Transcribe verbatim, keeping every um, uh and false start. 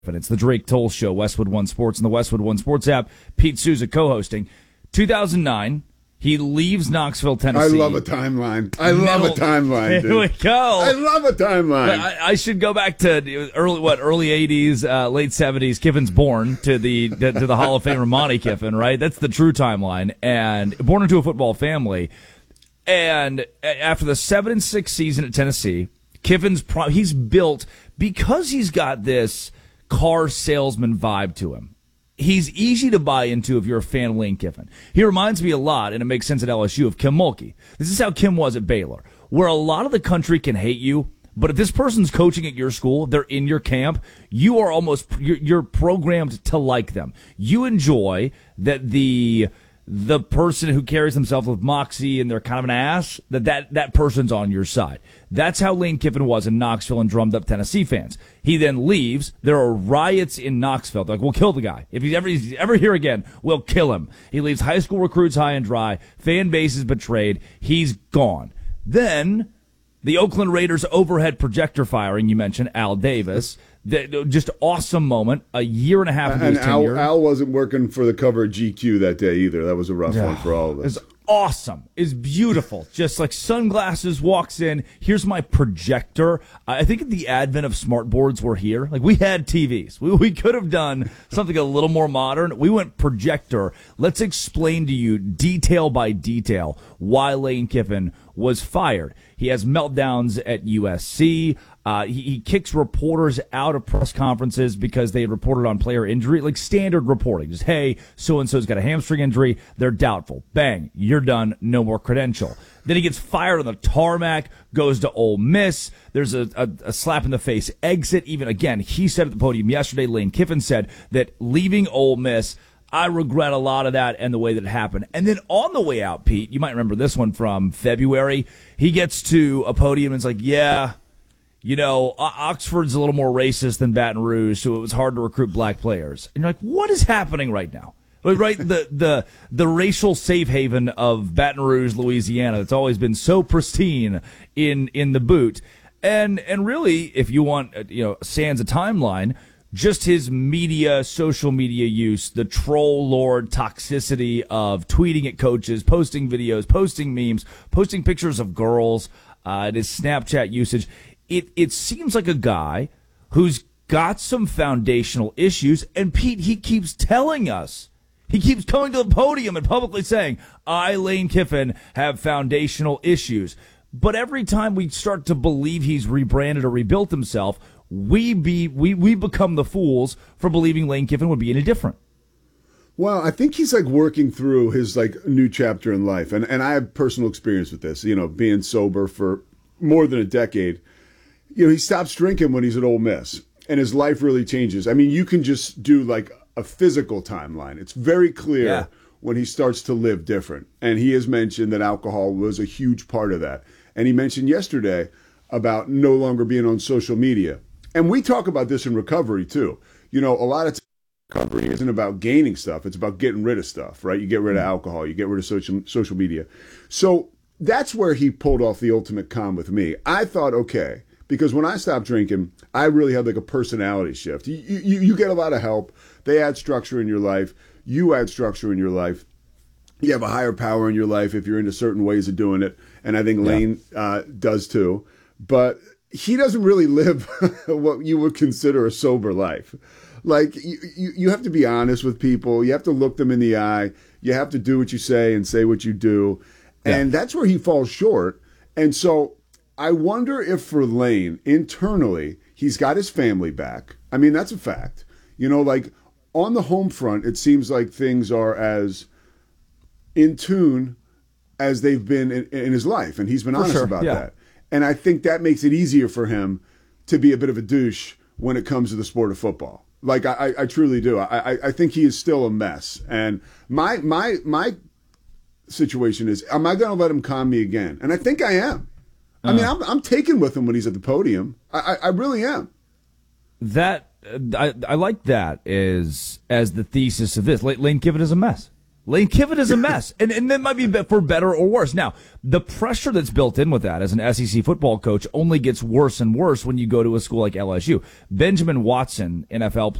And it's the Drake Toll Show, Westwood One Sports, and the Westwood One Sports app. Pete Souza co-hosting. two thousand nine, he leaves Knoxville, Tennessee. I love a timeline. I love Middle, a timeline, dude. Here we go. I love a timeline. I, I should go back to early, what, early eighties, uh, late seventies. Kiffin's born to the to, to the Hall of Famer Monty Kiffin, right? That's the true timeline. And born into a football family. And after the seven and six season at Tennessee, Kiffin's pro- he's built because he's got this car salesman vibe to him. He's easy to buy into if you're a fan of Lane Kiffin. He reminds me a lot, and it makes sense at L S U, of Kim Mulkey. This is how Kim was at Baylor, where a lot of the country can hate you, but if this person's coaching at your school, they're in your camp, you are almost, you're, you're programmed to like them. You enjoy that the the person who carries themselves with moxie and they're kind of an ass, that, that that person's on your side. That's how Lane Kiffin was in Knoxville and drummed up Tennessee fans. He then leaves. There are riots in Knoxville. They're like, we'll kill the guy. If he's ever, he's ever here again, we'll kill him. He leaves high school recruits high and dry. Fan base is betrayed. He's gone. Then the Oakland Raiders overhead projector firing, you mentioned, Al Davis. The, just awesome moment. A year and a half into and his tenure. Al, Al wasn't working for the cover of G Q that day either. That was a rough one for all of us. It's awesome. It's beautiful. Just like sunglasses, walks in. Here's my projector. I think the advent of smart boards were here. Like, we had T Vs. We, we could have done something a little more modern. We went projector. Let's explain to you detail by detail why Lane Kiffin was fired. He has meltdowns at U S C. Uh, he, he kicks reporters out of press conferences because they had reported on player injury, like standard reporting. Just, hey, so-and-so's got a hamstring injury. They're doubtful. Bang, you're done. No more credential. Then he gets fired on the tarmac, goes to Ole Miss. There's a, a, a slap-in-the-face exit. Even, again, he said at the podium yesterday, Lane Kiffin said that leaving Ole Miss, I regret a lot of that and the way that it happened. And then on the way out, Pete, you might remember this one from February, he gets to a podium and is like, yeah, you know, Oxford's a little more racist than Baton Rouge, so it was hard to recruit black players. And you're like, what is happening right now? Right, the the the racial safe haven of Baton Rouge, Louisiana, that's always been so pristine in in the boot. And and really, if you want, you know, sans a timeline, just his media, social media use, the troll lord toxicity of tweeting at coaches, posting videos, posting memes, posting pictures of girls, uh, and his Snapchat usage. It it seems like a guy who's got some foundational issues, and Pete, he keeps telling us, he keeps coming to the podium and publicly saying, I, Lane Kiffin, have foundational issues. But every time we start to believe he's rebranded or rebuilt himself, we be we, we become the fools for believing Lane Kiffin would be any different. Well, I think he's like working through his like new chapter in life. And, and I have personal experience with this, you know, being sober for more than a decade. You know, he stops drinking when he's at Ole Miss, and his life really changes. I mean, you can just do like a physical timeline. It's very clear yeah. when he starts to live different. And he has mentioned that alcohol was a huge part of that. And he mentioned yesterday about no longer being on social media. And we talk about this in recovery, too. You know, a lot of times recovery isn't about gaining stuff. It's about getting rid of stuff, right? You get rid of alcohol. You get rid of social social media. So that's where he pulled off the ultimate con with me. I thought, okay, because when I stopped drinking, I really had like a personality shift. You, you, you get a lot of help. They add structure in your life. You add structure in your life. You have a higher power in your life if you're into certain ways of doing it. And I think Lane yeah. uh, does too. But he doesn't really live what you would consider a sober life. Like, you, you, you have to be honest with people. You have to look them in the eye. You have to do what you say and say what you do. Yeah. And that's where he falls short. And so I wonder if for Lane, internally, he's got his family back. I mean, that's a fact. You know, like, on the home front, it seems like things are as in tune as they've been in, in his life. And he's been honest sure. about yeah. that. And I think that makes it easier for him to be a bit of a douche when it comes to the sport of football. Like, I, I truly do. I, I think he is still a mess. And my my my situation is, am I going to let him con me again? And I think I am. Uh, I mean, I'm I'm taken with him when he's at the podium. I, I, I really am. That I I like that as as the thesis of this. Lane Kiffin is a mess. Lane Kiffin is a mess, and, and that might be for better or worse. Now, the pressure that's built in with that as an S E C football coach only gets worse and worse when you go to a school like L S U. Benjamin Watson, N F L player,